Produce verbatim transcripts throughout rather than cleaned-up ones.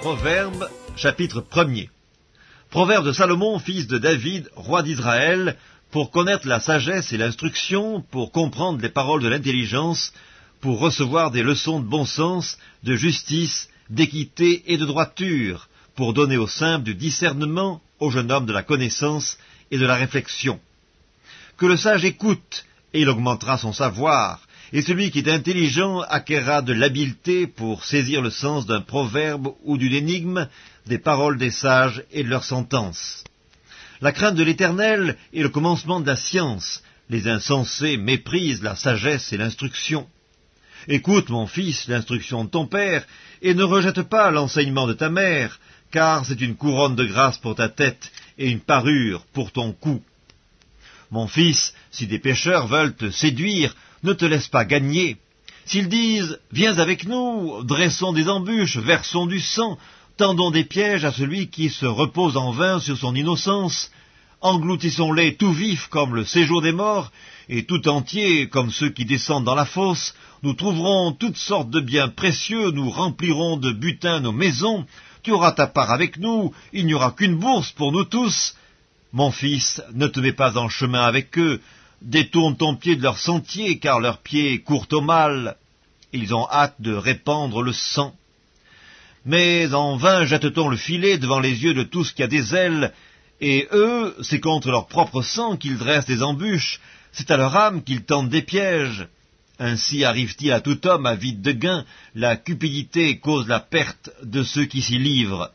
Proverbes, chapitre premier. Proverbe de Salomon, fils de David, roi d'Israël, pour connaître la sagesse et l'instruction, pour comprendre les paroles de l'intelligence, pour recevoir des leçons de bon sens, de justice, d'équité et de droiture, pour donner aux simples du discernement, aux jeunes hommes de la connaissance et de la réflexion. Que le sage écoute, et il augmentera son savoir, et celui qui est intelligent acquerra de l'habileté pour saisir le sens d'un proverbe ou d'une énigme, des paroles des sages et de leurs sentences. La crainte de l'Éternel est le commencement de la science. Les insensés méprisent la sagesse et l'instruction. Écoute, mon fils, l'instruction de ton père, et ne rejette pas l'enseignement de ta mère, car c'est une couronne de grâce pour ta tête et une parure pour ton cou. Mon fils, si des pécheurs veulent te séduire, ne te laisse pas gagner. S'ils disent « Viens avec nous, dressons des embûches, versons du sang, tendons des pièges à celui qui se repose en vain sur son innocence, engloutissons-les tout vifs comme le séjour des morts, et tout entiers comme ceux qui descendent dans la fosse, nous trouverons toutes sortes de biens précieux, nous remplirons de butin nos maisons, tu auras ta part avec nous, il n'y aura qu'une bourse pour nous tous. Mon fils, ne te mets pas en chemin avec eux, détourne ton pied de leur sentier, car leurs pieds courent au mal. Ils ont hâte de répandre le sang. Mais en vain jette-t-on le filet devant les yeux de tous qui a des ailes, et eux, c'est contre leur propre sang qu'ils dressent des embûches, c'est à leur âme qu'ils tentent des pièges. Ainsi arrive-t-il à tout homme avide de gain, la cupidité cause la perte de ceux qui s'y livrent.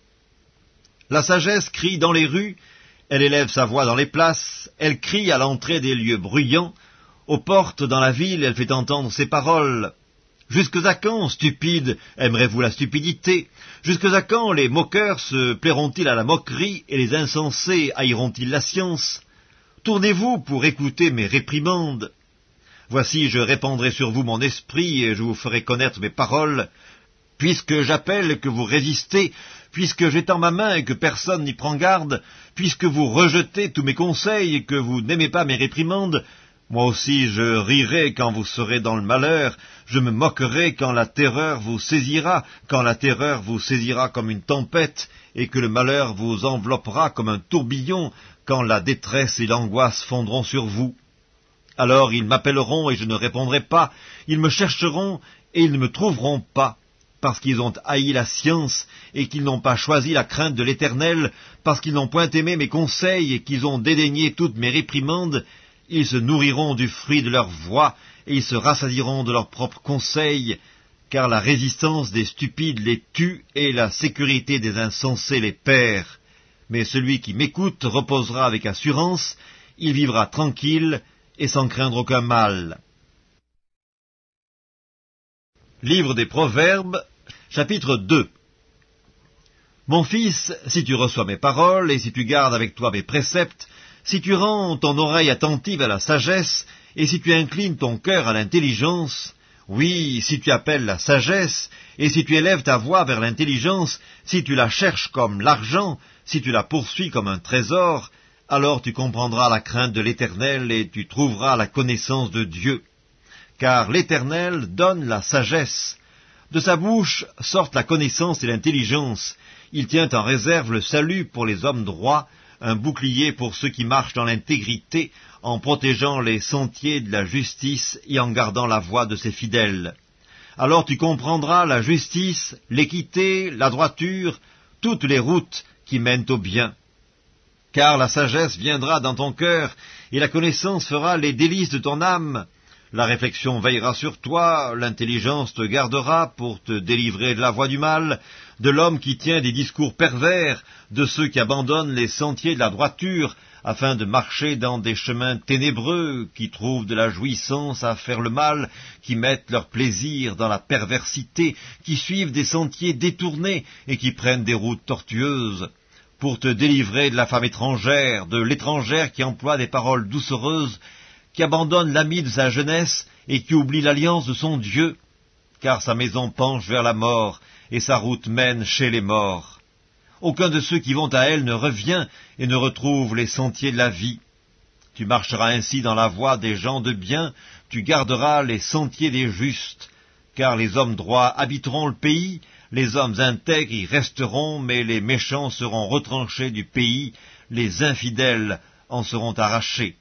La sagesse crie dans les rues, elle élève sa voix dans les places, elle crie à l'entrée des lieux bruyants, aux portes dans la ville, elle fait entendre ses paroles. Jusque à quand, stupides, aimerez-vous la stupidité? Jusque à quand les moqueurs se plairont-ils à la moquerie, et les insensés haïront-ils la science? Tournez-vous pour écouter mes réprimandes. Voici, je répandrai sur vous mon esprit, et je vous ferai connaître mes paroles. Puisque j'appelle et que vous résistez, puisque j'étends ma main et que personne n'y prend garde, puisque vous rejetez tous mes conseils et que vous n'aimez pas mes réprimandes, moi aussi je rirai quand vous serez dans le malheur, je me moquerai quand la terreur vous saisira, quand la terreur vous saisira comme une tempête, et que le malheur vous enveloppera comme un tourbillon, quand la détresse et l'angoisse fondront sur vous. Alors ils m'appelleront et je ne répondrai pas, ils me chercheront et ils ne me trouveront pas, parce qu'ils ont haï la science, et qu'ils n'ont pas choisi la crainte de l'Éternel, parce qu'ils n'ont point aimé mes conseils, et qu'ils ont dédaigné toutes mes réprimandes, ils se nourriront du fruit de leur voix, et ils se rassasieront de leurs propres conseils, car la résistance des stupides les tue, et la sécurité des insensés les perd. Mais celui qui m'écoute reposera avec assurance, il vivra tranquille, et sans craindre aucun mal. Livre des Proverbes, chapitre deux. Mon fils, si tu reçois mes paroles, et si tu gardes avec toi mes préceptes, si tu rends ton oreille attentive à la sagesse, et si tu inclines ton cœur à l'intelligence, oui, si tu appelles la sagesse, et si tu élèves ta voix vers l'intelligence, si tu la cherches comme l'argent, si tu la poursuis comme un trésor, alors tu comprendras la crainte de l'Éternel, et tu trouveras la connaissance de Dieu. Car l'Éternel donne la sagesse. De sa bouche sortent la connaissance et l'intelligence. Il tient en réserve le salut pour les hommes droits, un bouclier pour ceux qui marchent dans l'intégrité, en protégeant les sentiers de la justice et en gardant la voie de ses fidèles. Alors tu comprendras la justice, l'équité, la droiture, toutes les routes qui mènent au bien. Car la sagesse viendra dans ton cœur, et la connaissance fera les délices de ton âme. La réflexion veillera sur toi, l'intelligence te gardera pour te délivrer de la voie du mal, de l'homme qui tient des discours pervers, de ceux qui abandonnent les sentiers de la droiture, afin de marcher dans des chemins ténébreux, qui trouvent de la jouissance à faire le mal, qui mettent leur plaisir dans la perversité, qui suivent des sentiers détournés et qui prennent des routes tortueuses, pour te délivrer de la femme étrangère, de l'étrangère qui emploie des paroles doucereuses, qui abandonne l'ami de sa jeunesse et qui oublie l'alliance de son Dieu, car sa maison penche vers la mort, et sa route mène chez les morts. Aucun de ceux qui vont à elle ne revient et ne retrouve les sentiers de la vie. Tu marcheras ainsi dans la voie des gens de bien, tu garderas les sentiers des justes, car les hommes droits habiteront le pays, les hommes intègres y resteront, mais les méchants seront retranchés du pays, les infidèles en seront arrachés.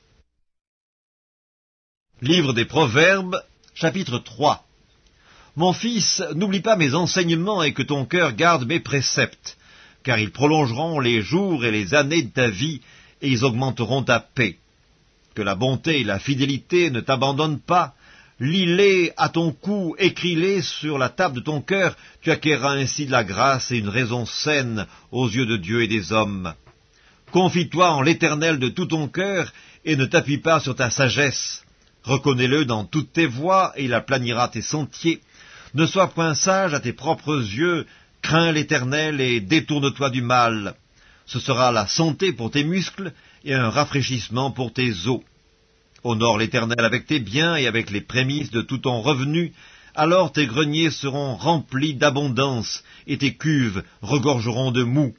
Livre des Proverbes, chapitre trois. Mon fils, n'oublie pas mes enseignements et que ton cœur garde mes préceptes, car ils prolongeront les jours et les années de ta vie, et ils augmenteront ta paix. Que la bonté et la fidélité ne t'abandonnent pas, lis-les à ton cou, écris-les sur la table de ton cœur, tu acquerras ainsi de la grâce et une raison saine aux yeux de Dieu et des hommes. Confie-toi en l'Éternel de tout ton cœur, et ne t'appuie pas sur ta sagesse. Reconnais-le dans toutes tes voies, et il aplanira tes sentiers. Ne sois point sage à tes propres yeux, crains l'Éternel et détourne-toi du mal. Ce sera la santé pour tes muscles et un rafraîchissement pour tes os. Honore l'Éternel avec tes biens et avec les prémices de tout ton revenu, alors tes greniers seront remplis d'abondance et tes cuves regorgeront de moût.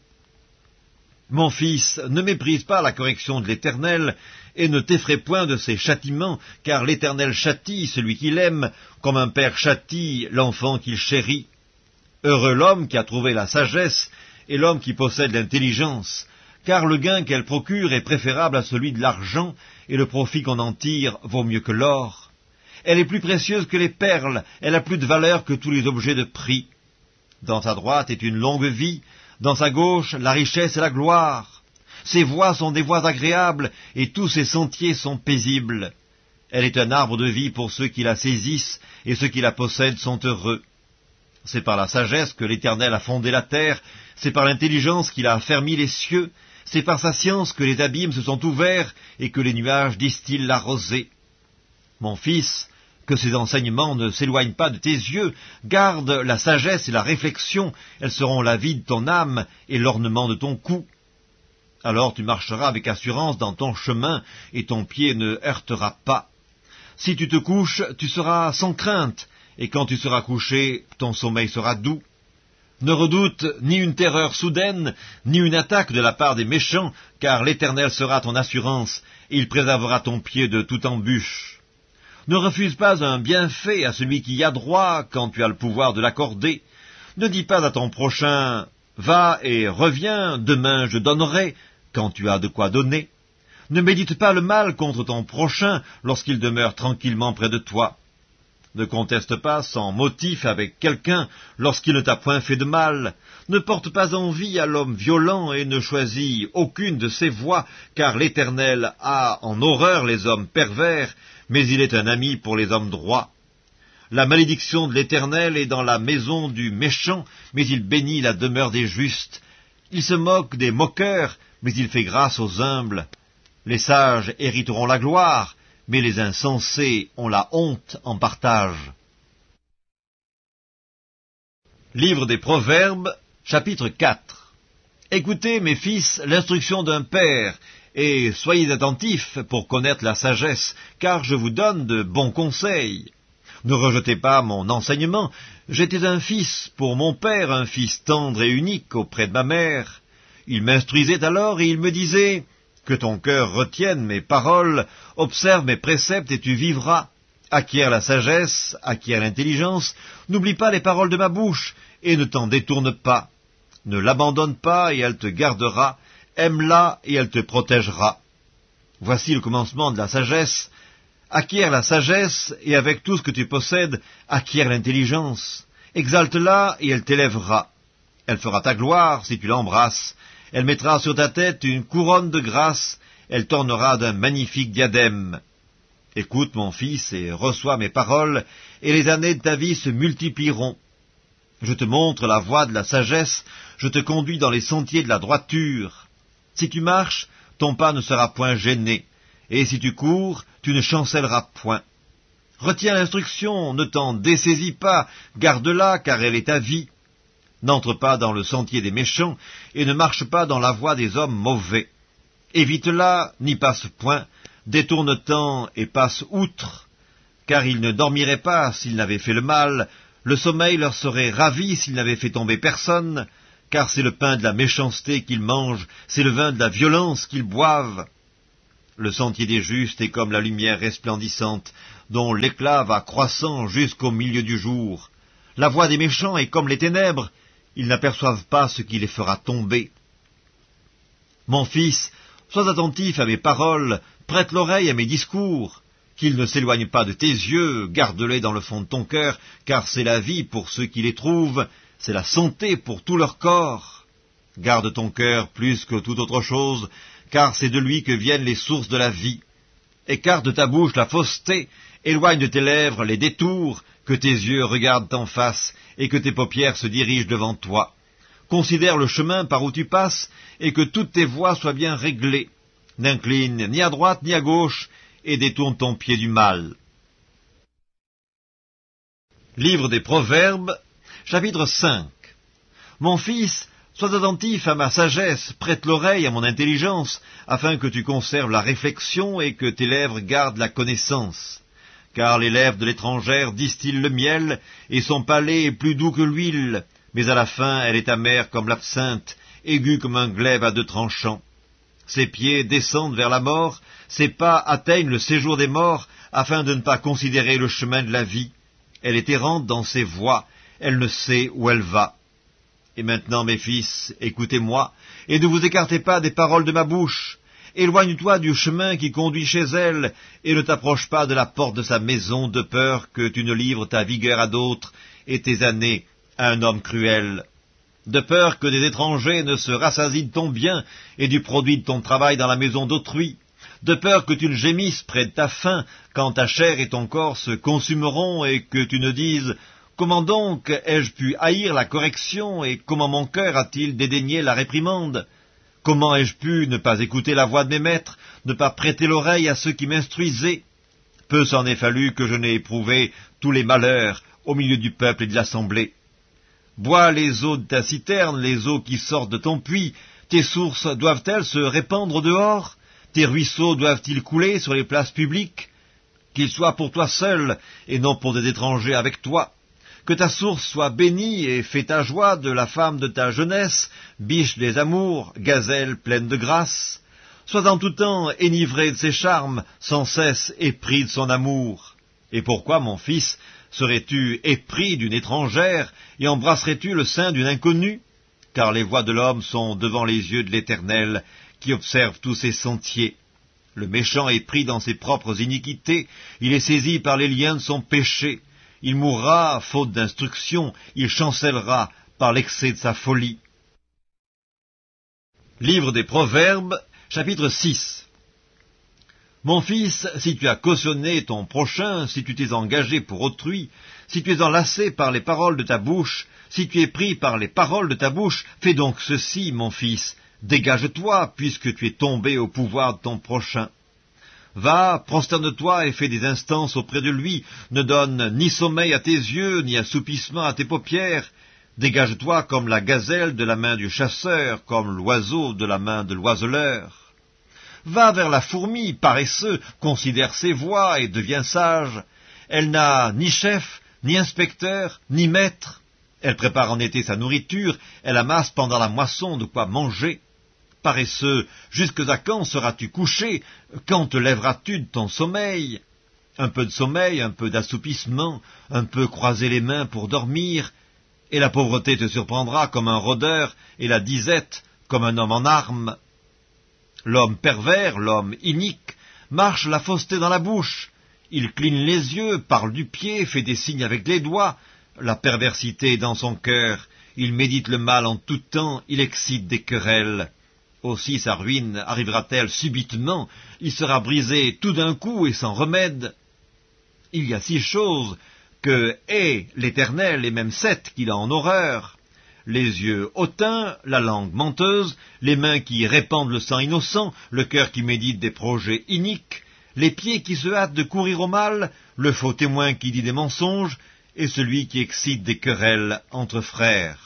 Mon fils, ne méprise pas la correction de l'Éternel, et ne t'effraie point de ses châtiments, car l'Éternel châtie celui qu'il aime, comme un père châtie l'enfant qu'il chérit. Heureux l'homme qui a trouvé la sagesse, et l'homme qui possède l'intelligence, car le gain qu'elle procure est préférable à celui de l'argent, et le profit qu'on en tire vaut mieux que l'or. Elle est plus précieuse que les perles, elle a plus de valeur que tous les objets de prix. Dans sa droite est une longue vie, dans sa gauche la richesse et la gloire. Ses voies sont des voies agréables, et tous ses sentiers sont paisibles. Elle est un arbre de vie pour ceux qui la saisissent, et ceux qui la possèdent sont heureux. C'est par la sagesse que l'Éternel a fondé la terre, c'est par l'intelligence qu'il a affermi les cieux, c'est par sa science que les abîmes se sont ouverts, et que les nuages distillent la rosée. Mon fils, que ces enseignements ne s'éloignent pas de tes yeux, garde la sagesse et la réflexion, elles seront la vie de ton âme et l'ornement de ton cou. Alors tu marcheras avec assurance dans ton chemin, et ton pied ne heurtera pas. Si tu te couches, tu seras sans crainte, et quand tu seras couché, ton sommeil sera doux. Ne redoute ni une terreur soudaine, ni une attaque de la part des méchants, car l'Éternel sera ton assurance, et il préservera ton pied de toute embûche. Ne refuse pas un bienfait à celui qui y a droit, quand tu as le pouvoir de l'accorder. Ne dis pas à ton prochain « Va et reviens, demain je donnerai », quand tu as de quoi donner. Ne médite pas le mal contre ton prochain lorsqu'il demeure tranquillement près de toi. Ne conteste pas sans motif avec quelqu'un lorsqu'il ne t'a point fait de mal. Ne porte pas envie à l'homme violent et ne choisis aucune de ses voies, car l'Éternel a en horreur les hommes pervers, mais il est un ami pour les hommes droits. La malédiction de l'Éternel est dans la maison du méchant, mais il bénit la demeure des justes. Il se moque des moqueurs, mais il fait grâce aux humbles. Les sages hériteront la gloire, mais les insensés ont la honte en partage. Livre des Proverbes, chapitre quatre. Écoutez, mes fils, l'instruction d'un père, et soyez attentifs pour connaître la sagesse, car je vous donne de bons conseils. Ne rejetez pas mon enseignement, j'étais un fils pour mon père, un fils tendre et unique auprès de ma mère. Il m'instruisait alors et il me disait « Que ton cœur retienne mes paroles, observe mes préceptes et tu vivras. Acquiert la sagesse, acquiert l'intelligence, n'oublie pas les paroles de ma bouche et ne t'en détourne pas. Ne l'abandonne pas et elle te gardera, aime-la et elle te protégera. Voici le commencement de la sagesse. Acquiert la sagesse et avec tout ce que tu possèdes, acquiert l'intelligence. Exalte-la et elle t'élèvera. Elle fera ta gloire si tu l'embrasses. Elle mettra sur ta tête une couronne de grâce, elle t'ornera d'un magnifique diadème. Écoute, mon fils, et reçois mes paroles, et les années de ta vie se multiplieront. Je te montre la voie de la sagesse, je te conduis dans les sentiers de la droiture. Si tu marches, ton pas ne sera point gêné, et si tu cours, tu ne chancelleras point. Retiens l'instruction, ne t'en dessaisis pas, garde-la, car elle est ta vie. N'entre pas dans le sentier des méchants, et ne marche pas dans la voie des hommes mauvais. Évite-la, n'y passe point, détourne-t'en et passe outre, car ils ne dormiraient pas s'ils n'avaient fait le mal, le sommeil leur serait ravi s'ils n'avaient fait tomber personne, car c'est le pain de la méchanceté qu'ils mangent, c'est le vin de la violence qu'ils boivent. Le sentier des justes est comme la lumière resplendissante dont l'éclat va croissant jusqu'au milieu du jour. La voix des méchants est comme les ténèbres, ils n'aperçoivent pas ce qui les fera tomber. Mon fils, sois attentif à mes paroles, prête l'oreille à mes discours, qu'ils ne s'éloignent pas de tes yeux, garde-les dans le fond de ton cœur, car c'est la vie pour ceux qui les trouvent, c'est la santé pour tout leur corps. Garde ton cœur plus que toute autre chose, car c'est de lui que viennent les sources de la vie. Écarte de ta bouche la fausseté, éloigne de tes lèvres les détours, que tes yeux regardent en face, et que tes paupières se dirigent devant toi. Considère le chemin par où tu passes, et que toutes tes voies soient bien réglées. N'incline ni à droite ni à gauche, et détourne ton pied du mal. Livre des Proverbes, chapitre cinq. Mon fils, sois attentif à ma sagesse, prête l'oreille à mon intelligence, afin que tu conserves la réflexion et que tes lèvres gardent la connaissance. Car les lèvres de l'étrangère distillent le miel, et son palais est plus doux que l'huile, mais à la fin elle est amère comme l'absinthe, aiguë comme un glaive à deux tranchants. Ses pieds descendent vers la mort, ses pas atteignent le séjour des morts, afin de ne pas considérer le chemin de la vie. Elle est errante dans ses voies, elle ne sait où elle va. Et maintenant, mes fils, écoutez-moi, et ne vous écartez pas des paroles de ma bouche. Éloigne-toi du chemin qui conduit chez elle, et ne t'approche pas de la porte de sa maison, de peur que tu ne livres ta vigueur à d'autres, et tes années à un homme cruel. De peur que des étrangers ne se rassasient de ton bien, et du produit de ton travail dans la maison d'autrui. De peur que tu ne gémisses près de ta faim, quand ta chair et ton corps se consumeront, et que tu ne dises « Comment donc ai-je pu haïr la correction, et comment mon cœur a-t-il dédaigné la réprimande ? Comment ai-je pu ne pas écouter la voix de mes maîtres, ne pas prêter l'oreille à ceux qui m'instruisaient ? Peu s'en est fallu que je n'ai éprouvé tous les malheurs au milieu du peuple et de l'assemblée. Bois les eaux de ta citerne, les eaux qui sortent de ton puits. Tes sources doivent-elles se répandre au dehors ? Tes ruisseaux doivent-ils couler sur les places publiques ? Qu'ils soient pour toi seul, et non pour des étrangers avec toi. Que ta source soit bénie, et fais ta joie de la femme de ta jeunesse, biche des amours, gazelle pleine de grâce. Sois en tout temps enivré de ses charmes, sans cesse épris de son amour. Et pourquoi, mon fils, serais-tu épris d'une étrangère, et embrasserais-tu le sein d'une inconnue ? Car les voies de l'homme sont devant les yeux de l'Éternel, qui observe tous ses sentiers. Le méchant est pris dans ses propres iniquités, il est saisi par les liens de son péché. Il mourra, faute d'instruction, il chancellera par l'excès de sa folie. Livre des Proverbes, chapitre six. Mon fils, si tu as cautionné ton prochain, si tu t'es engagé pour autrui, si tu es enlacé par les paroles de ta bouche, si tu es pris par les paroles de ta bouche, fais donc ceci, mon fils, dégage-toi, puisque tu es tombé au pouvoir de ton prochain. Va, prosterne-toi et fais des instances auprès de lui, ne donne ni sommeil à tes yeux, ni assoupissement à tes paupières. Dégage-toi comme la gazelle de la main du chasseur, comme l'oiseau de la main de l'oiseleur. Va vers la fourmi, paresseux, considère ses voies et deviens sage. Elle n'a ni chef, ni inspecteur, ni maître. Elle prépare en été sa nourriture, elle amasse pendant la moisson de quoi manger. Paresseux, jusque à quand seras-tu couché? Quand te lèveras-tu de ton sommeil? Un peu de sommeil, un peu d'assoupissement, un peu croiser les mains pour dormir, et la pauvreté te surprendra comme un rôdeur, et la disette comme un homme en armes. L'homme pervers, l'homme inique, marche la fausseté dans la bouche. Il cligne les yeux, parle du pied, fait des signes avec les doigts. La perversité est dans son cœur. Il médite le mal en tout temps, il excite des querelles. Aussi sa ruine arrivera-t-elle subitement, il sera brisé tout d'un coup et sans remède. Il y a six choses que hait l'Éternel, et même sept qu'il a en horreur. Les yeux hautains, la langue menteuse, les mains qui répandent le sang innocent, le cœur qui médite des projets iniques, les pieds qui se hâtent de courir au mal, le faux témoin qui dit des mensonges, et celui qui excite des querelles entre frères.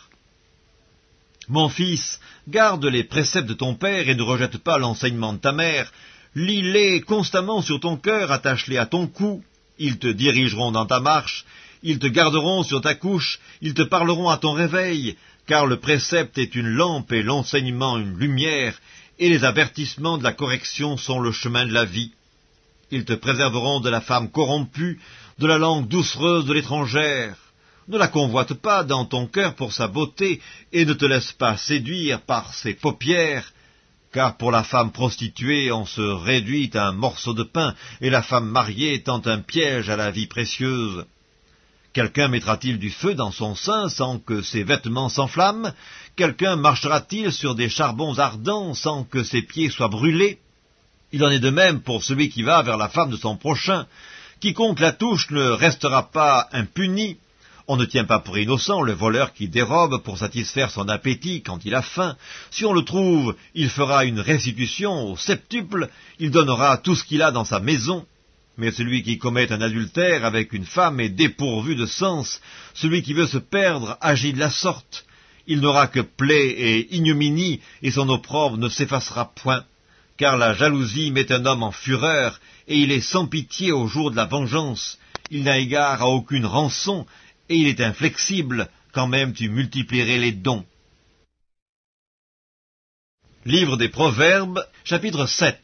Mon fils, garde les préceptes de ton père et ne rejette pas l'enseignement de ta mère. Lis-les constamment sur ton cœur, attache-les à ton cou. Ils te dirigeront dans ta marche, ils te garderont sur ta couche, ils te parleront à ton réveil, car le précepte est une lampe et l'enseignement une lumière, et les avertissements de la correction sont le chemin de la vie. Ils te préserveront de la femme corrompue, de la langue doucereuse de l'étrangère. Ne la convoite pas dans ton cœur pour sa beauté, et ne te laisse pas séduire par ses paupières, car pour la femme prostituée on se réduit à un morceau de pain, et la femme mariée tend un piège à la vie précieuse. Quelqu'un mettra-t-il du feu dans son sein sans que ses vêtements s'enflamment? Quelqu'un marchera-t-il sur des charbons ardents sans que ses pieds soient brûlés? Il en est de même pour celui qui va vers la femme de son prochain. Quiconque la touche ne restera pas impuni. On ne tient pas pour innocent le voleur qui dérobe pour satisfaire son appétit quand il a faim. Si on le trouve, il fera une restitution au septuple, il donnera tout ce qu'il a dans sa maison. Mais celui qui commet un adultère avec une femme est dépourvu de sens. Celui qui veut se perdre agit de la sorte. Il n'aura que plaie et ignominie, et son opprobre ne s'effacera point. Car la jalousie met un homme en fureur, et il est sans pitié au jour de la vengeance. Il n'a égard à aucune rançon, et il est inflexible, quand même tu multiplierais les dons. Livre des Proverbes, chapitre sept.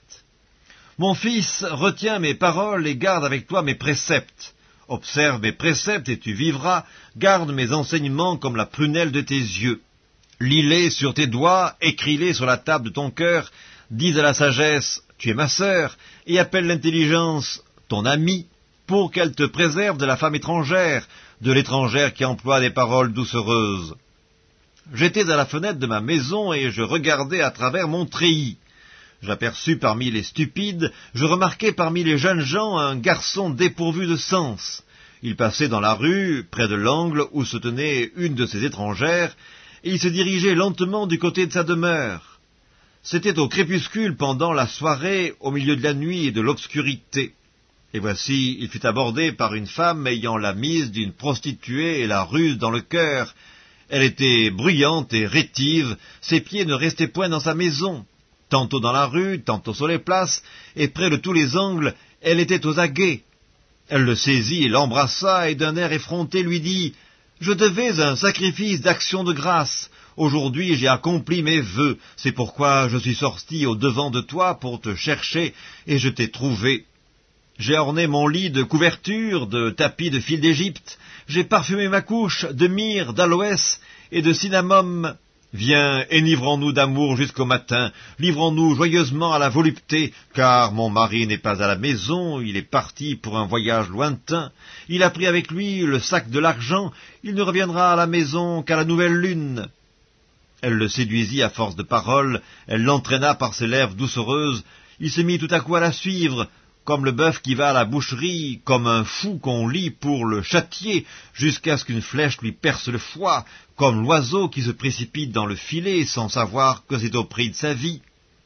Mon fils, retiens mes paroles et garde avec toi mes préceptes. Observe mes préceptes et tu vivras, garde mes enseignements comme la prunelle de tes yeux. Lis-les sur tes doigts, écris-les sur la table de ton cœur, dis à la sagesse, tu es ma sœur, et appelle l'intelligence, ton amie, pour qu'elle te préserve de la femme étrangère, de l'étrangère qui emploie des paroles doucereuses. J'étais à la fenêtre de ma maison et je regardais à travers mon treillis. J'aperçus parmi les stupides, je remarquai parmi les jeunes gens un garçon dépourvu de sens. Il passait dans la rue, près de l'angle où se tenait une de ces étrangères, et il se dirigeait lentement du côté de sa demeure. C'était au crépuscule pendant la soirée, au milieu de la nuit et de l'obscurité. Et voici, il fut abordé par une femme ayant la mise d'une prostituée et la ruse dans le cœur. Elle était bruyante et rétive, ses pieds ne restaient point dans sa maison. Tantôt dans la rue, tantôt sur les places, et près de tous les angles, elle était aux aguets. Elle le saisit et l'embrassa, et d'un air effronté lui dit « Je devais un sacrifice d'action de grâce. Aujourd'hui j'ai accompli mes vœux, c'est pourquoi je suis sorti au-devant de toi pour te chercher, et je t'ai trouvé. J'ai orné mon lit de couvertures, de tapis de fil d'Égypte, j'ai parfumé ma couche de myrrhe, d'aloès et de cinnamome. Viens, enivrons-nous d'amour jusqu'au matin, livrons-nous joyeusement à la volupté, car mon mari n'est pas à la maison, il est parti pour un voyage lointain. Il a pris avec lui le sac de l'argent, il ne reviendra à la maison qu'à la nouvelle lune. » Elle le séduisit à force de paroles, elle l'entraîna par ses lèvres doucereuses, il se mit tout à coup à la suivre, comme le bœuf qui va à la boucherie, comme un fou qu'on lie pour le châtier, jusqu'à ce qu'une flèche lui perce le foie, comme l'oiseau qui se précipite dans le filet sans savoir que c'est au prix de sa vie.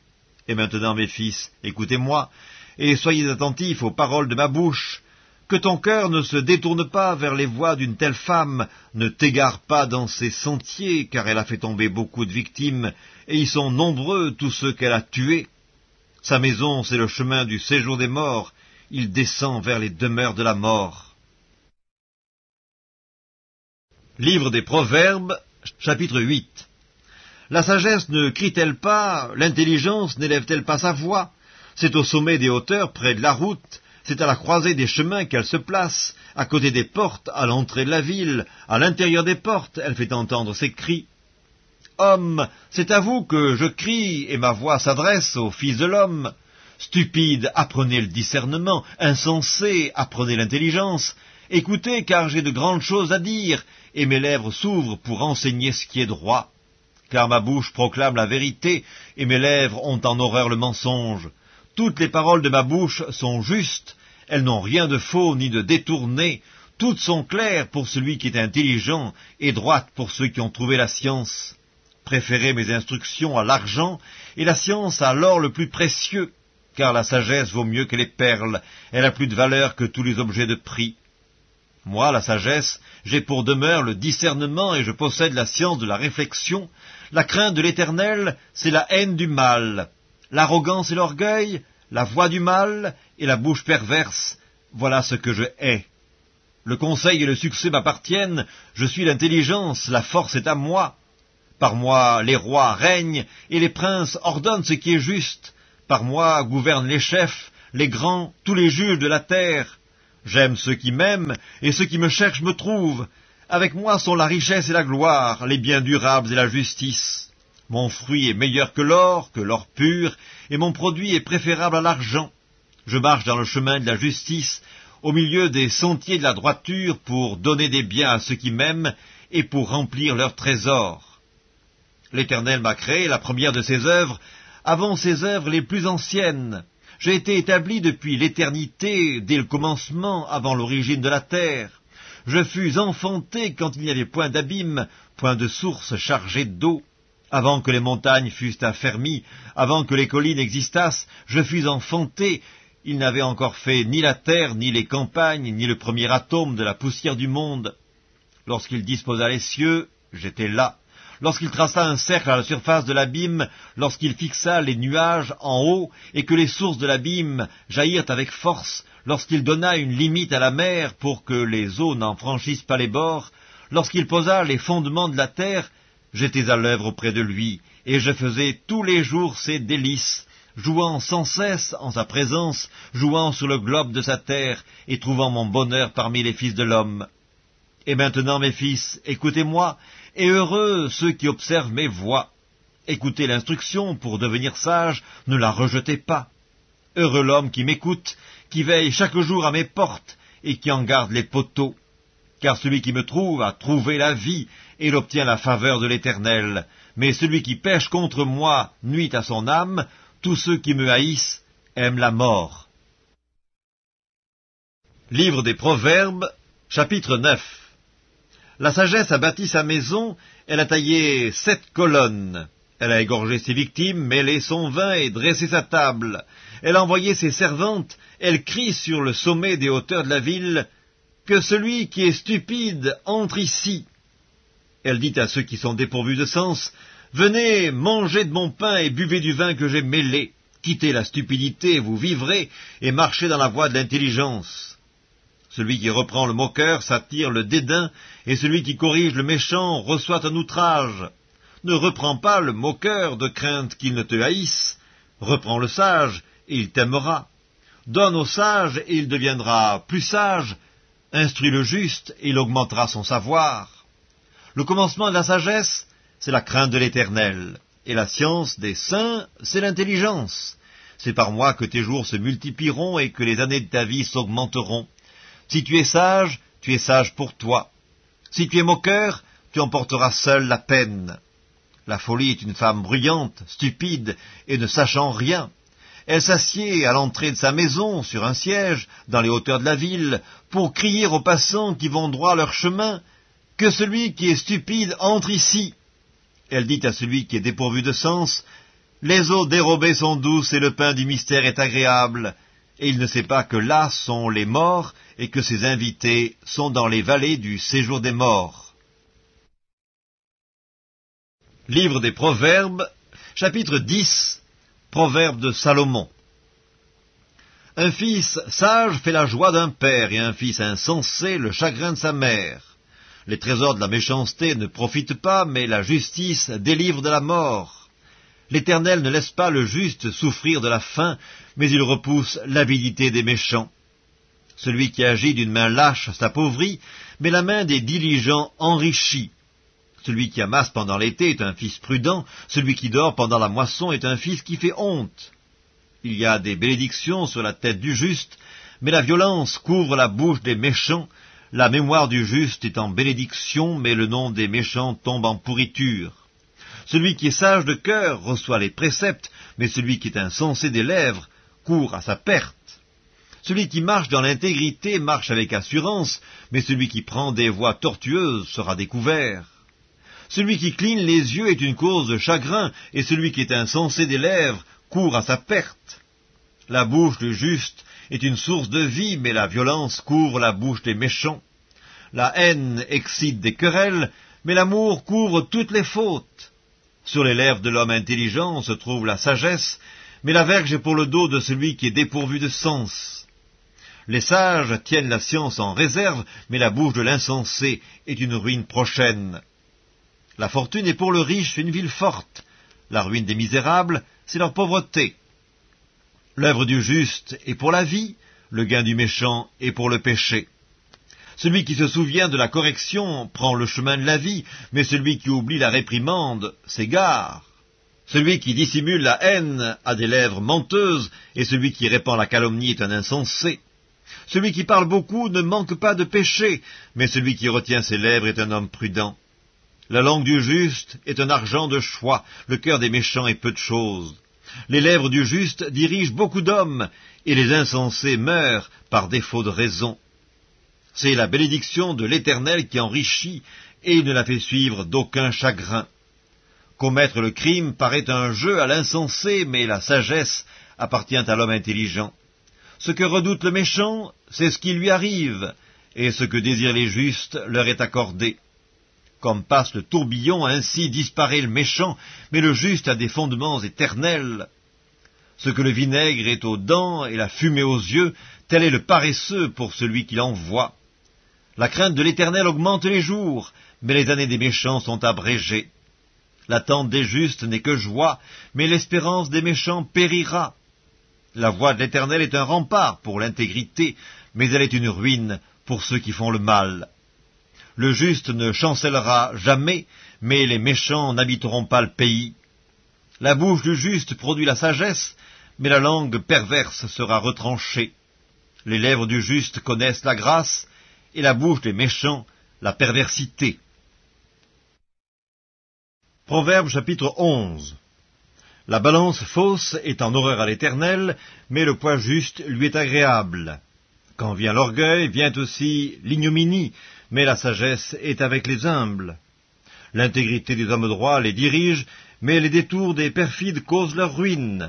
Et maintenant, mes fils, écoutez-moi, et soyez attentifs aux paroles de ma bouche. Que ton cœur ne se détourne pas vers les voies d'une telle femme, ne t'égare pas dans ses sentiers, car elle a fait tomber beaucoup de victimes, et ils sont nombreux tous ceux qu'elle a tués. Sa maison, c'est le chemin du séjour des morts, il descend vers les demeures de la mort. Livre des Proverbes, chapitre huit. La sagesse ne crie-t-elle pas, l'intelligence n'élève-t-elle pas sa voix? C'est au sommet des hauteurs, près de la route, c'est à la croisée des chemins qu'elle se place, à côté des portes, à l'entrée de la ville, à l'intérieur des portes, elle fait entendre ses cris. Homme, c'est à vous que je crie, et ma voix s'adresse au Fils de l'homme. Stupide, apprenez le discernement, insensé, apprenez l'intelligence. Écoutez, car j'ai de grandes choses à dire, et mes lèvres s'ouvrent pour enseigner ce qui est droit. Car ma bouche proclame la vérité, et mes lèvres ont en horreur le mensonge. Toutes les paroles de ma bouche sont justes, elles n'ont rien de faux ni de détourné, toutes sont claires pour celui qui est intelligent, et droites pour ceux qui ont trouvé la science. Préférez mes instructions à l'argent, et la science à l'or le plus précieux, car la sagesse vaut mieux que les perles, elle a plus de valeur que tous les objets de prix. Moi, la sagesse, j'ai pour demeure le discernement, et je possède la science de la réflexion. La crainte de l'Éternel, c'est la haine du mal. L'arrogance et l'orgueil, la voix du mal et la bouche perverse, voilà ce que je hais. Le conseil et le succès m'appartiennent, je suis l'intelligence, la force est à moi. Par moi les rois règnent, et les princes ordonnent ce qui est juste. Par moi gouvernent les chefs, les grands, tous les juges de la terre. J'aime ceux qui m'aiment, et ceux qui me cherchent me trouvent. Avec moi sont la richesse et la gloire, les biens durables et la justice. Mon fruit est meilleur que l'or, que l'or pur, et mon produit est préférable à l'argent. Je marche dans le chemin de la justice, au milieu des sentiers de la droiture, pour donner des biens à ceux qui m'aiment, et pour remplir leurs trésors. L'Éternel m'a créé, la première de ses œuvres, avant ses œuvres les plus anciennes. J'ai été établi depuis l'éternité, dès le commencement, avant l'origine de la terre. Je fus enfanté quand il n'y avait point d'abîme, point de source chargée d'eau. Avant que les montagnes fussent affermies, avant que les collines existassent, je fus enfanté. Il n'avait encore fait ni la terre, ni les campagnes, ni le premier atome de la poussière du monde. Lorsqu'il disposa les cieux, j'étais là. Lorsqu'il traça un cercle à la surface de l'abîme, lorsqu'il fixa les nuages en haut, et que les sources de l'abîme jaillirent avec force, lorsqu'il donna une limite à la mer pour que les eaux n'en franchissent pas les bords, lorsqu'il posa les fondements de la terre, j'étais à l'œuvre auprès de lui, et je faisais tous les jours ses délices, jouant sans cesse en sa présence, jouant sur le globe de sa terre, et trouvant mon bonheur parmi les fils de l'homme. Et maintenant, mes fils, écoutez-moi, et heureux ceux qui observent mes voies. Écoutez l'instruction pour devenir sage, ne la rejetez pas. Heureux l'homme qui m'écoute, qui veille chaque jour à mes portes, et qui en garde les poteaux. Car celui qui me trouve a trouvé la vie, et il obtient la faveur de l'Éternel. Mais celui qui pêche contre moi nuit à son âme, tous ceux qui me haïssent aiment la mort. Livre des Proverbes, chapitre neuf. La sagesse a bâti sa maison, elle a taillé sept colonnes. Elle a égorgé ses victimes, mêlé son vin et dressé sa table. Elle a envoyé ses servantes, elle crie sur le sommet des hauteurs de la ville, « Que celui qui est stupide entre ici !» Elle dit à ceux qui sont dépourvus de sens, « Venez, mangez de mon pain et buvez du vin que j'ai mêlé. Quittez la stupidité, vous vivrez, et marchez dans la voie de l'intelligence. » Celui qui reprend le moqueur s'attire le dédain, et celui qui corrige le méchant reçoit un outrage. Ne reprends pas le moqueur de crainte qu'il ne te haïsse. Reprends le sage, et il t'aimera. Donne au sage, et il deviendra plus sage. Instruis le juste, et il augmentera son savoir. Le commencement de la sagesse, c'est la crainte de l'Éternel, et la science des saints, c'est l'intelligence. C'est par moi que tes jours se multiplieront, et que les années de ta vie s'augmenteront. Si tu es sage, tu es sage pour toi. Si tu es moqueur, tu emporteras seul la peine. La folie est une femme bruyante, stupide, et ne sachant rien. Elle s'assied à l'entrée de sa maison, sur un siège, dans les hauteurs de la ville, pour crier aux passants qui vont droit leur chemin, « Que celui qui est stupide entre ici !» Elle dit à celui qui est dépourvu de sens, « Les eaux dérobées sont douces et le pain du mystère est agréable. » Et il ne sait pas que là sont les morts, et que ses invités sont dans les vallées du séjour des morts. Livre des Proverbes, chapitre dix, Proverbes de Salomon. Un fils sage fait la joie d'un père, et un fils insensé le chagrin de sa mère. Les trésors de la méchanceté ne profitent pas, mais la justice délivre de la mort. L'Éternel ne laisse pas le juste souffrir de la faim, mais il repousse l'avidité des méchants. Celui qui agit d'une main lâche s'appauvrit, mais la main des diligents enrichit. Celui qui amasse pendant l'été est un fils prudent, celui qui dort pendant la moisson est un fils qui fait honte. Il y a des bénédictions sur la tête du juste, mais la violence couvre la bouche des méchants. La mémoire du juste est en bénédiction, mais le nom des méchants tombe en pourriture. Celui qui est sage de cœur reçoit les préceptes, mais celui qui est insensé des lèvres court à sa perte. Celui qui marche dans l'intégrité marche avec assurance, mais celui qui prend des voies tortueuses sera découvert. Celui qui cligne les yeux est une cause de chagrin, et celui qui est insensé des lèvres court à sa perte. La bouche du juste est une source de vie, mais la violence couvre la bouche des méchants. La haine excite des querelles, mais l'amour couvre toutes les fautes. Sur les lèvres de l'homme intelligent se trouve la sagesse, mais la verge est pour le dos de celui qui est dépourvu de sens. Les sages tiennent la science en réserve, mais la bouche de l'insensé est une ruine prochaine. La fortune est pour le riche une ville forte. La ruine des misérables, c'est leur pauvreté. L'œuvre du juste est pour la vie, le gain du méchant est pour le péché. Celui qui se souvient de la correction prend le chemin de la vie, mais celui qui oublie la réprimande s'égare. Celui qui dissimule la haine a des lèvres menteuses, et celui qui répand la calomnie est un insensé. Celui qui parle beaucoup ne manque pas de péché, mais celui qui retient ses lèvres est un homme prudent. La langue du juste est un argent de choix, le cœur des méchants est peu de chose. Les lèvres du juste dirigent beaucoup d'hommes, et les insensés meurent par défaut de raison. C'est la bénédiction de l'Éternel qui enrichit, et il ne la fait suivre d'aucun chagrin. Commettre le crime paraît un jeu à l'insensé, mais la sagesse appartient à l'homme intelligent. Ce que redoute le méchant, c'est ce qui lui arrive, et ce que désirent les justes leur est accordé. Comme passe le tourbillon, ainsi disparaît le méchant, mais le juste a des fondements éternels. Ce que le vinaigre est aux dents et la fumée aux yeux, tel est le paresseux pour celui qui l'envoie. La crainte de l'Éternel augmente les jours, mais les années des méchants sont abrégées. L'attente des justes n'est que joie, mais l'espérance des méchants périra. La voie de l'Éternel est un rempart pour l'intégrité, mais elle est une ruine pour ceux qui font le mal. Le juste ne chancellera jamais, mais les méchants n'habiteront pas le pays. La bouche du juste produit la sagesse, mais la langue perverse sera retranchée. Les lèvres du juste connaissent la grâce, et la bouche des méchants la perversité. Proverbe chapitre onze. La balance fausse est en horreur à l'Éternel, mais le poids juste lui est agréable. Quand vient l'orgueil, vient aussi l'ignominie, mais la sagesse est avec les humbles. L'intégrité des hommes droits les dirige, mais les détours des perfides causent leur ruine.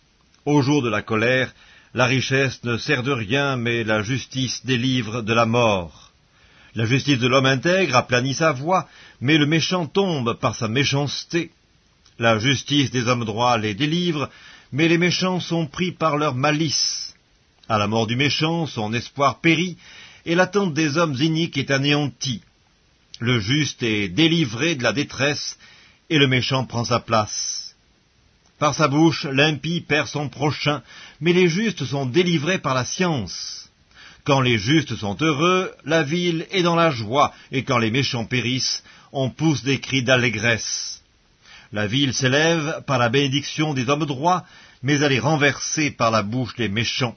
Au jour de la colère, la richesse ne sert de rien, mais la justice délivre de la mort. La justice de l'homme intègre aplanit sa voie, mais le méchant tombe par sa méchanceté. La justice des hommes droits les délivre, mais les méchants sont pris par leur malice. À la mort du méchant, son espoir périt, et l'attente des hommes iniques est anéantie. Le juste est délivré de la détresse, et le méchant prend sa place. Par sa bouche, l'impie perd son prochain, mais les justes sont délivrés par la science. Quand les justes sont heureux, la ville est dans la joie, et quand les méchants périssent, on pousse des cris d'allégresse. La ville s'élève par la bénédiction des hommes droits, mais elle est renversée par la bouche des méchants.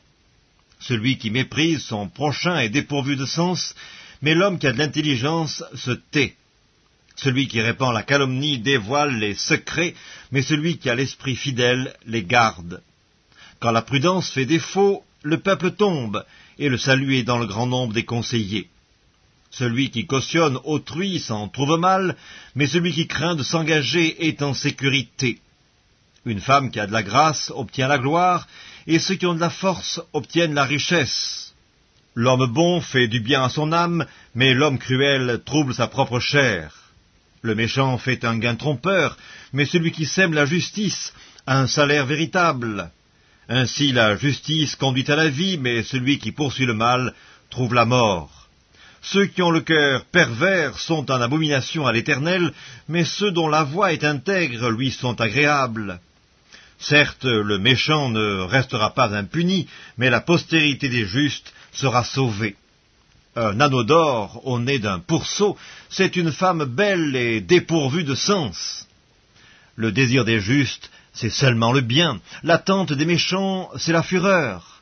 Celui qui méprise son prochain est dépourvu de sens, mais l'homme qui a de l'intelligence se tait. Celui qui répand la calomnie dévoile les secrets, mais celui qui a l'esprit fidèle les garde. Quand la prudence fait défaut, le peuple tombe, et le salut est dans le grand nombre des conseillers. Celui qui cautionne autrui s'en trouve mal, mais celui qui craint de s'engager est en sécurité. Une femme qui a de la grâce obtient la gloire, et ceux qui ont de la force obtiennent la richesse. L'homme bon fait du bien à son âme, mais l'homme cruel trouble sa propre chair. Le méchant fait un gain trompeur, mais celui qui sème la justice a un salaire véritable. Ainsi la justice conduit à la vie, mais celui qui poursuit le mal trouve la mort. Ceux qui ont le cœur pervers sont en abomination à l'Éternel, mais ceux dont la voix est intègre lui sont agréables. Certes, le méchant ne restera pas impuni, mais la postérité des justes sera sauvée. Un anneau d'or au nez d'un pourceau, c'est une femme belle et dépourvue de sens. Le désir des justes, c'est seulement le bien. L'attente des méchants, c'est la fureur.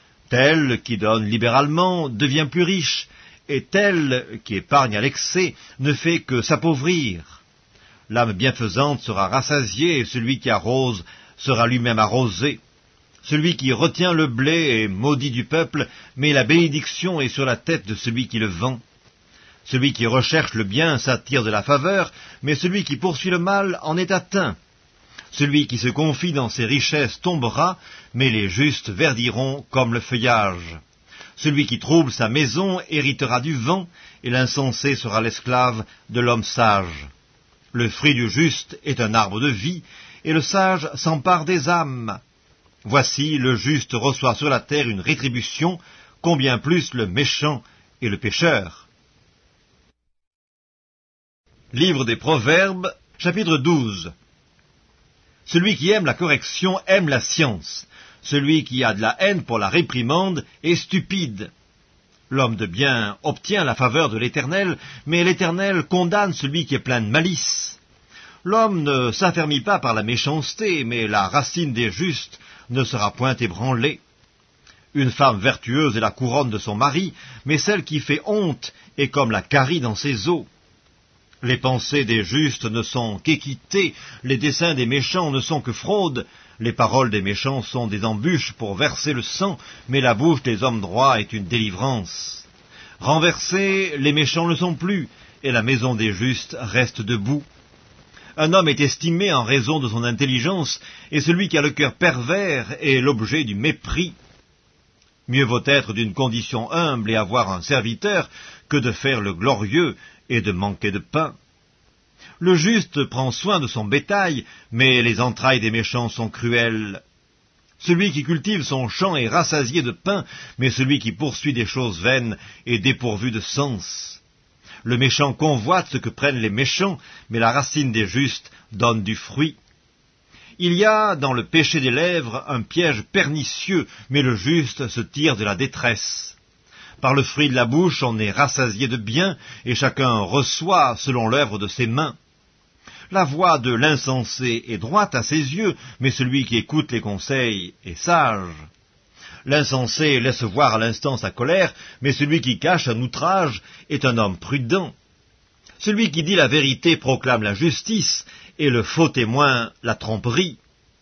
Tel qui donne libéralement devient plus riche, et tel qui épargne à l'excès ne fait que s'appauvrir. L'âme bienfaisante sera rassasiée, et celui qui arrose sera lui-même arrosé. Celui qui retient le blé est maudit du peuple, mais la bénédiction est sur la tête de celui qui le vend. Celui qui recherche le bien s'attire de la faveur, mais celui qui poursuit le mal en est atteint. Celui qui se confie dans ses richesses tombera, mais les justes verdiront comme le feuillage. Celui qui trouble sa maison héritera du vent, et l'insensé sera l'esclave de l'homme sage. Le fruit du juste est un arbre de vie, et le sage s'empare des âmes. Voici, le juste reçoit sur la terre une rétribution, combien plus le méchant et le pécheur. Livre des Proverbes, chapitre douze. Celui qui aime la correction aime la science. Celui qui a de la haine pour la réprimande est stupide. L'homme de bien obtient la faveur de l'Éternel, mais l'Éternel condamne celui qui est plein de malice. L'homme ne s'affermit pas par la méchanceté, mais la racine des justes ne sera point ébranlée. Une femme vertueuse est la couronne de son mari, mais celle qui fait honte est comme la carie dans ses os. Les pensées des justes ne sont qu'équité, les desseins des méchants ne sont que fraude, les paroles des méchants sont des embûches pour verser le sang, mais la bouche des hommes droits est une délivrance. Renversés, les méchants ne sont plus, et la maison des justes reste debout. Un homme est estimé en raison de son intelligence, et celui qui a le cœur pervers est l'objet du mépris. Mieux vaut être d'une condition humble et avoir un serviteur que de faire le glorieux et de manquer de pain. Le juste prend soin de son bétail, mais les entrailles des méchants sont cruelles. Celui qui cultive son champ est rassasié de pain, mais celui qui poursuit des choses vaines est dépourvu de sens. Le méchant convoite ce que prennent les méchants, mais la racine des justes donne du fruit. Il y a dans le péché des lèvres un piège pernicieux, mais le juste se tire de la détresse. Par le fruit de la bouche, on est rassasié de bien, et chacun reçoit selon l'œuvre de ses mains. La voix de l'insensé est droite à ses yeux, mais celui qui écoute les conseils est sage. L'insensé laisse voir à l'instant sa colère, mais celui qui cache un outrage est un homme prudent. Celui qui dit la vérité proclame la justice, et le faux témoin la tromperie.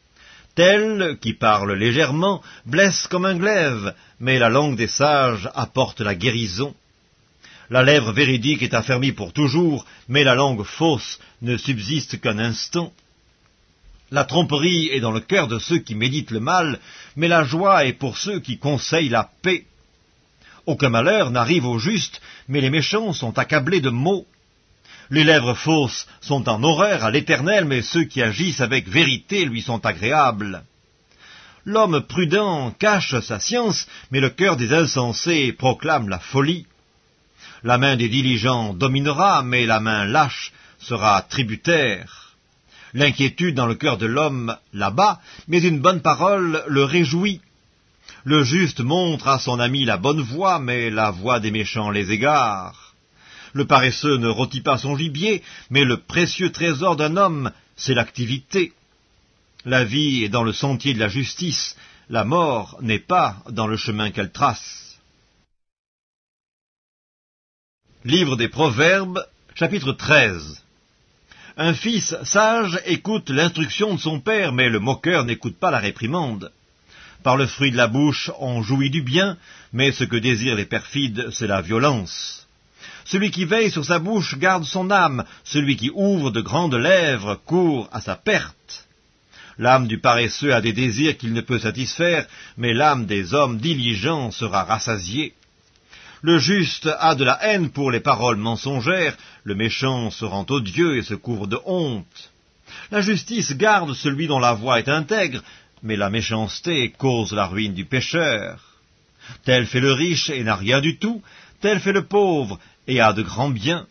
Tel qui parle légèrement blesse comme un glaive, mais la langue des sages apporte la guérison. La lèvre véridique est affermie pour toujours, mais la langue fausse ne subsiste qu'un instant. La tromperie est dans le cœur de ceux qui méditent le mal, mais la joie est pour ceux qui conseillent la paix. Aucun malheur n'arrive aux justes, mais les méchants sont accablés de maux. Les lèvres fausses sont en horreur à l'Éternel, mais ceux qui agissent avec vérité lui sont agréables. L'homme prudent cache sa science, mais le cœur des insensés proclame la folie. La main des diligents dominera, mais la main lâche sera tributaire. L'inquiétude dans le cœur de l'homme l'abat, mais une bonne parole le réjouit. Le juste montre à son ami la bonne voie, mais la voie des méchants les égare. Le paresseux ne rôtit pas son gibier, mais le précieux trésor d'un homme, c'est l'activité. La vie est dans le sentier de la justice, la mort n'est pas dans le chemin qu'elle trace. Livre des Proverbes, chapitre treize. Un fils sage écoute l'instruction de son père, mais le moqueur n'écoute pas la réprimande. Par le fruit de la bouche, on jouit du bien, mais ce que désirent les perfides, c'est la violence. Celui qui veille sur sa bouche garde son âme, celui qui ouvre de grandes lèvres court à sa perte. L'âme du paresseux a des désirs qu'il ne peut satisfaire, mais l'âme des hommes diligents sera rassasiée. Le juste a de la haine pour les paroles mensongères, le méchant se rend odieux et se couvre de honte. La justice garde celui dont la voix est intègre, mais la méchanceté cause la ruine du pécheur. Tel fait le riche et n'a rien du tout, tel fait le pauvre et a de grands biens.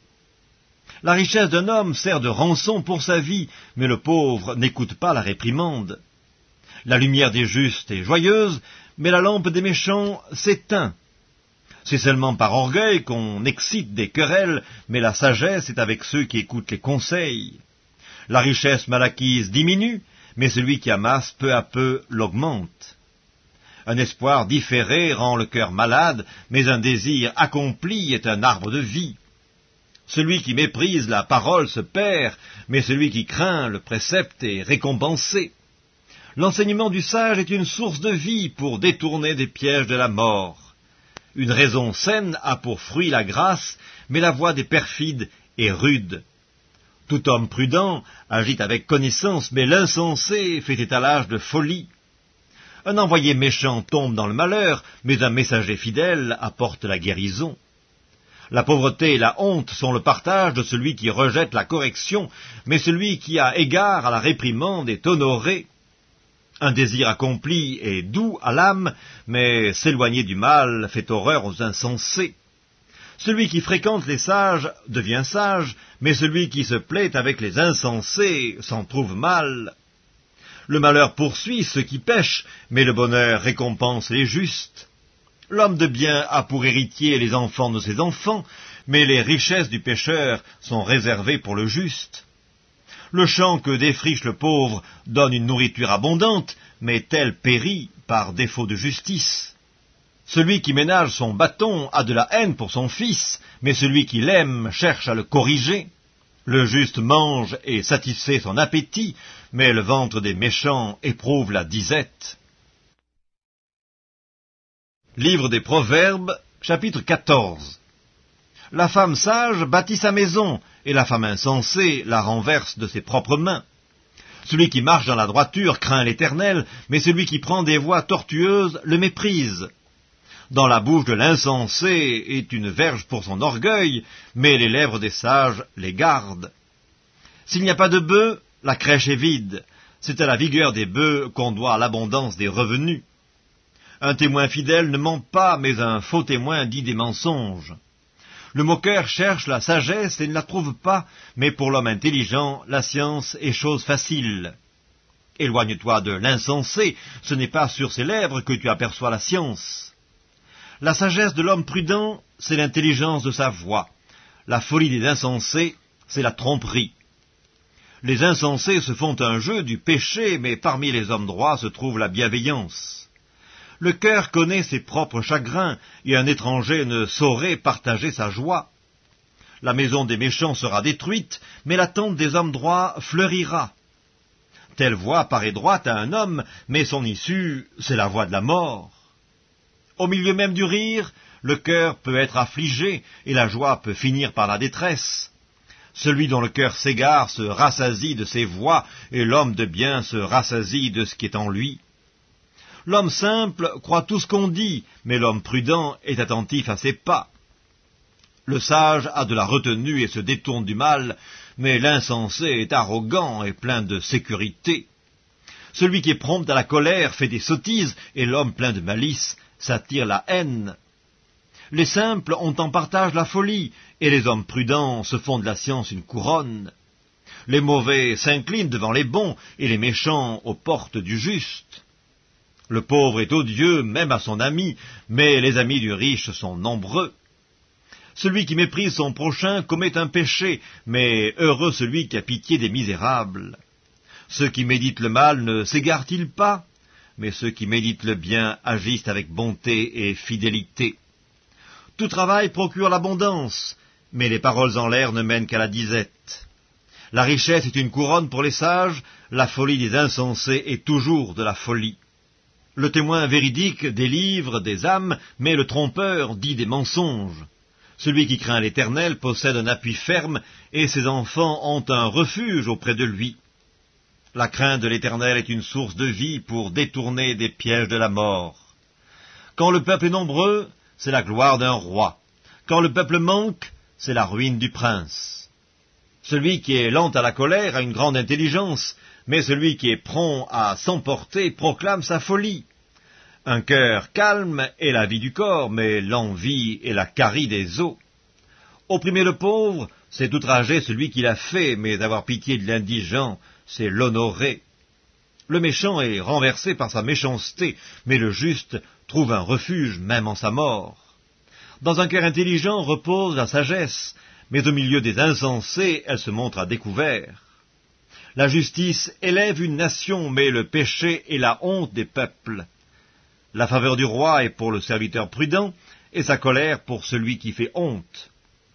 La richesse d'un homme sert de rançon pour sa vie, mais le pauvre n'écoute pas la réprimande. La lumière des justes est joyeuse, mais la lampe des méchants s'éteint. C'est seulement par orgueil qu'on excite des querelles, mais la sagesse est avec ceux qui écoutent les conseils. La richesse mal acquise diminue, mais celui qui amasse peu à peu l'augmente. Un espoir différé rend le cœur malade, mais un désir accompli est un arbre de vie. Celui qui méprise la parole se perd, mais celui qui craint le précepte est récompensé. L'enseignement du sage est une source de vie pour détourner des pièges de la mort. Une raison saine a pour fruit la grâce, mais la voix des perfides est rude. Tout homme prudent agit avec connaissance, mais l'insensé fait étalage de folie. Un envoyé méchant tombe dans le malheur, mais un messager fidèle apporte la guérison. La pauvreté et la honte sont le partage de celui qui rejette la correction, mais celui qui a égard à la réprimande est honoré. Un désir accompli est doux à l'âme, mais s'éloigner du mal fait horreur aux insensés. Celui qui fréquente les sages devient sage, mais celui qui se plaît avec les insensés s'en trouve mal. Le malheur poursuit ceux qui pêchent, mais le bonheur récompense les justes. L'homme de bien a pour héritier les enfants de ses enfants, mais les richesses du pécheur sont réservées pour le juste. Le champ que défriche le pauvre donne une nourriture abondante, mais tel périt par défaut de justice. Celui qui ménage son bâton a de la haine pour son fils, mais celui qui l'aime cherche à le corriger. Le juste mange et satisfait son appétit, mais le ventre des méchants éprouve la disette. Livre des Proverbes, chapitre quatorze. La femme sage bâtit sa maison, et la femme insensée la renverse de ses propres mains. Celui qui marche dans la droiture craint l'Éternel, mais celui qui prend des voies tortueuses le méprise. Dans la bouche de l'insensé est une verge pour son orgueil, mais les lèvres des sages les gardent. S'il n'y a pas de bœufs, la crèche est vide. C'est à la vigueur des bœufs qu'on doit l'abondance des revenus. Un témoin fidèle ne ment pas, mais un faux témoin dit des mensonges. Le moqueur cherche la sagesse et ne la trouve pas, mais pour l'homme intelligent, la science est chose facile. Éloigne-toi de l'insensé, ce n'est pas sur ses lèvres que tu aperçois la science. La sagesse de l'homme prudent, c'est l'intelligence de sa voix. La folie des insensés, c'est la tromperie. Les insensés se font un jeu du péché, mais parmi les hommes droits se trouve la bienveillance. Le cœur connaît ses propres chagrins, et un étranger ne saurait partager sa joie. La maison des méchants sera détruite, mais la tente des hommes droits fleurira. Telle voie paraît droite à un homme, mais son issue, c'est la voie de la mort. Au milieu même du rire, le cœur peut être affligé, et la joie peut finir par la détresse. Celui dont le cœur s'égare se rassasie de ses voies, et l'homme de bien se rassasie de ce qui est en lui. L'homme simple croit tout ce qu'on dit, mais l'homme prudent est attentif à ses pas. Le sage a de la retenue et se détourne du mal, mais l'insensé est arrogant et plein de sécurité. Celui qui est prompt à la colère fait des sottises, et l'homme plein de malice s'attire la haine. Les simples ont en partage la folie, et les hommes prudents se font de la science une couronne. Les mauvais s'inclinent devant les bons, et les méchants aux portes du juste. Le pauvre est odieux, même à son ami, mais les amis du riche sont nombreux. Celui qui méprise son prochain commet un péché, mais heureux celui qui a pitié des misérables. Ceux qui méditent le mal ne s'égarent-ils pas? Mais ceux qui méditent le bien agissent avec bonté et fidélité. Tout travail procure l'abondance, mais les paroles en l'air ne mènent qu'à la disette. La richesse est une couronne pour les sages, la folie des insensés est toujours de la folie. Le témoin véridique délivre des âmes, mais le trompeur dit des mensonges. Celui qui craint l'Éternel possède un appui ferme, et ses enfants ont un refuge auprès de lui. La crainte de l'Éternel est une source de vie pour détourner des pièges de la mort. Quand le peuple est nombreux, c'est la gloire d'un roi. Quand le peuple manque, c'est la ruine du prince. Celui qui est lent à la colère a une grande intelligence, mais celui qui est prompt à s'emporter proclame sa folie. Un cœur calme est la vie du corps, mais l'envie est la carie des os. Opprimer le pauvre, c'est outrager celui qui l'a fait, mais avoir pitié de l'indigent, c'est l'honorer. Le méchant est renversé par sa méchanceté, mais le juste trouve un refuge même en sa mort. Dans un cœur intelligent repose la sagesse, mais au milieu des insensés, elle se montre à découvert. La justice élève une nation, mais le péché est la honte des peuples. La faveur du roi est pour le serviteur prudent, et sa colère pour celui qui fait honte.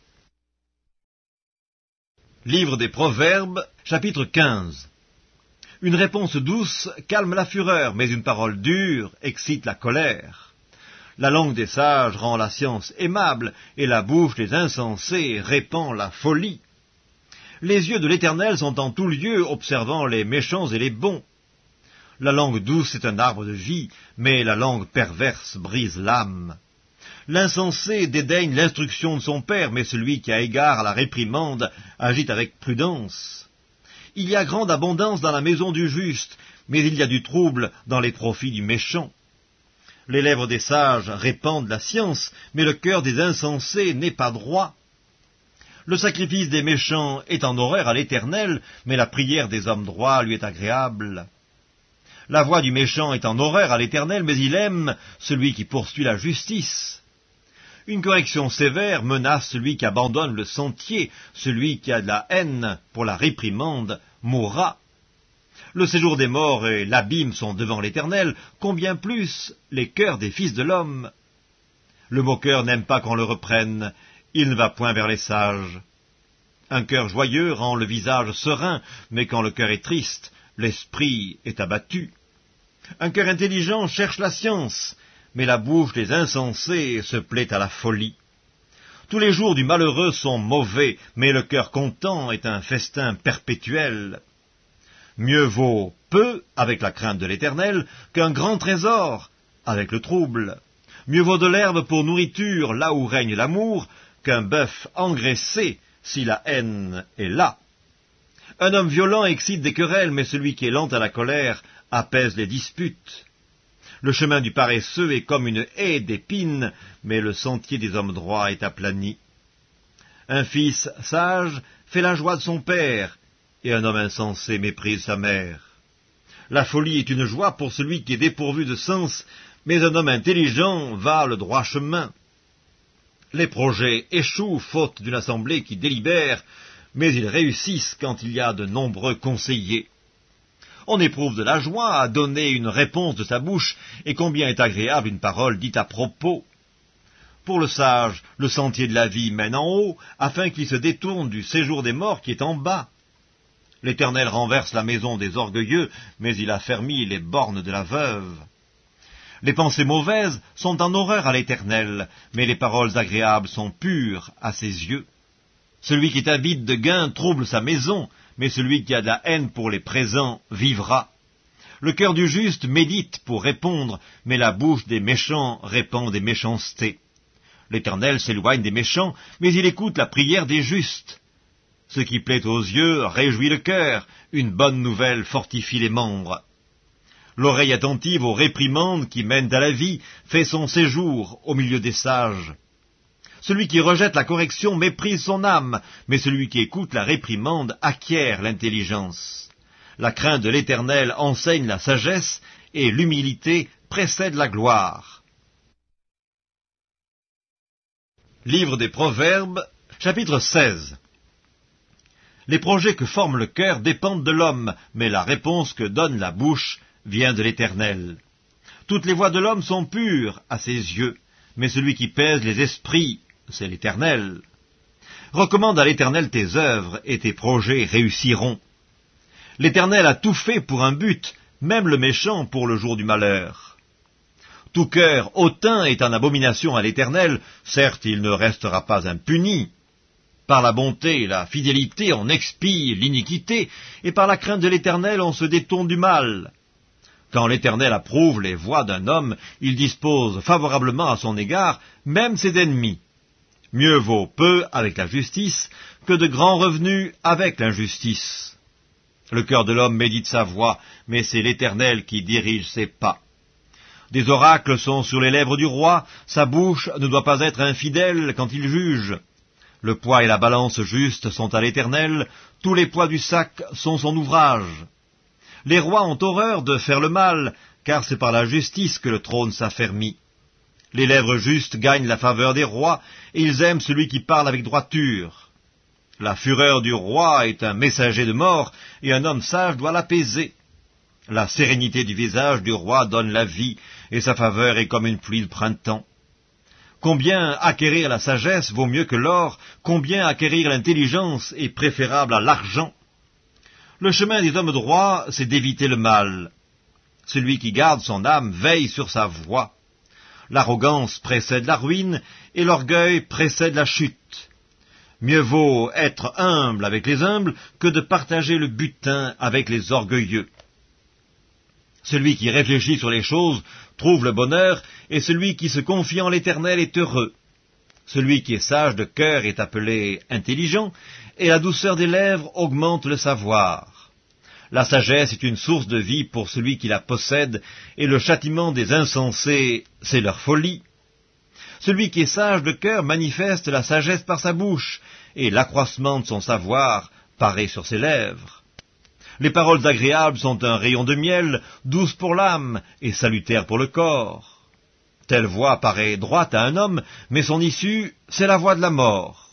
Livre des Proverbes, chapitre quinze. Une réponse douce calme la fureur, mais une parole dure excite la colère. La langue des sages rend la science aimable, et la bouche des insensés répand la folie. Les yeux de l'Éternel sont en tout lieu, observant les méchants et les bons. La langue douce est un arbre de vie, mais la langue perverse brise l'âme. L'insensé dédaigne l'instruction de son père, mais celui qui a égard à la réprimande agit avec prudence. Il y a grande abondance dans la maison du juste, mais il y a du trouble dans les profits du méchant. Les lèvres des sages répandent la science, mais le cœur des insensés n'est pas droit. Le sacrifice des méchants est en horreur à l'Éternel, mais la prière des hommes droits lui est agréable. La voie du méchant est en horreur à l'Éternel, mais il aime celui qui poursuit la justice. Une correction sévère menace celui qui abandonne le sentier, celui qui a de la haine pour la réprimande mourra. Le séjour des morts et l'abîme sont devant l'Éternel, combien plus les cœurs des fils de l'homme. Le moqueur n'aime pas qu'on le reprenne, il ne va point vers les sages. Un cœur joyeux rend le visage serein, mais quand le cœur est triste, l'esprit est abattu. Un cœur intelligent cherche la science, mais la bouche des insensés se plaît à la folie. Tous les jours du malheureux sont mauvais, mais le cœur content est un festin perpétuel. Mieux vaut peu avec la crainte de l'Éternel qu'un grand trésor avec le trouble. Mieux vaut de l'herbe pour nourriture là où règne l'amour qu'un bœuf engraissé si la haine est là. Un homme violent excite des querelles, mais celui qui est lent à la colère apaise les disputes. Le chemin du paresseux est comme une haie d'épines, mais le sentier des hommes droits est aplani. Un fils sage fait la joie de son père, et un homme insensé méprise sa mère. La folie est une joie pour celui qui est dépourvu de sens, mais un homme intelligent va le droit chemin. Les projets échouent faute d'une assemblée qui délibère, mais ils réussissent quand il y a de nombreux conseillers. On éprouve de la joie à donner une réponse de sa bouche, et combien est agréable une parole dite à propos. Pour le sage, le sentier de la vie mène en haut, afin qu'il se détourne du séjour des morts qui est en bas. L'Éternel renverse la maison des orgueilleux, mais il affermit les bornes de la veuve. Les pensées mauvaises sont en horreur à l'Éternel, mais les paroles agréables sont pures à ses yeux. Celui qui est avide de gain trouble sa maison, mais celui qui a de la haine pour les présents vivra. Le cœur du juste médite pour répondre, mais la bouche des méchants répand des méchancetés. L'Éternel s'éloigne des méchants, mais il écoute la prière des justes. Ce qui plaît aux yeux réjouit le cœur, une bonne nouvelle fortifie les membres. L'oreille attentive aux réprimandes qui mènent à la vie fait son séjour au milieu des sages. Celui qui rejette la correction méprise son âme, mais celui qui écoute la réprimande acquiert l'intelligence. La crainte de l'Éternel enseigne la sagesse, et l'humilité précède la gloire. Livre des Proverbes, chapitre seize. Les projets que forme le cœur dépendent de l'homme, mais la réponse que donne la bouche vient de l'Éternel. Toutes les voies de l'homme sont pures à ses yeux, mais celui qui pèse les esprits, c'est l'Éternel. Recommande à l'Éternel tes œuvres, et tes projets réussiront. L'Éternel a tout fait pour un but, même le méchant pour le jour du malheur. Tout cœur hautain est en abomination à l'Éternel, certes il ne restera pas impuni. Par la bonté et la fidélité on expie l'iniquité, et par la crainte de l'Éternel on se détourne du mal. Quand l'Éternel approuve les voies d'un homme, il dispose favorablement à son égard, même ses ennemis. Mieux vaut peu avec la justice que de grands revenus avec l'injustice. Le cœur de l'homme médite sa voie, mais c'est l'Éternel qui dirige ses pas. Des oracles sont sur les lèvres du roi, sa bouche ne doit pas être infidèle quand il juge. Le poids et la balance juste sont à l'Éternel, tous les poids du sac sont son ouvrage. Les rois ont horreur de faire le mal, car c'est par la justice que le trône s'affermit. Les lèvres justes gagnent la faveur des rois, et ils aiment celui qui parle avec droiture. La fureur du roi est un messager de mort, et un homme sage doit l'apaiser. La sérénité du visage du roi donne la vie, et sa faveur est comme une pluie de printemps. Combien acquérir la sagesse vaut mieux que l'or, combien acquérir l'intelligence est préférable à l'argent. Le chemin des hommes droits, c'est d'éviter le mal. Celui qui garde son âme veille sur sa voie. L'arrogance précède la ruine, et l'orgueil précède la chute. Mieux vaut être humble avec les humbles que de partager le butin avec les orgueilleux. Celui qui réfléchit sur les choses trouve le bonheur, et celui qui se confie en l'Éternel est heureux. Celui qui est sage de cœur est appelé intelligent, et la douceur des lèvres augmente le savoir. La sagesse est une source de vie pour celui qui la possède, et le châtiment des insensés, c'est leur folie. Celui qui est sage de cœur manifeste la sagesse par sa bouche, et l'accroissement de son savoir paraît sur ses lèvres. Les paroles agréables sont un rayon de miel, douces pour l'âme et salutaires pour le corps. Telle voix paraît droite à un homme, mais son issue, c'est la voie de la mort.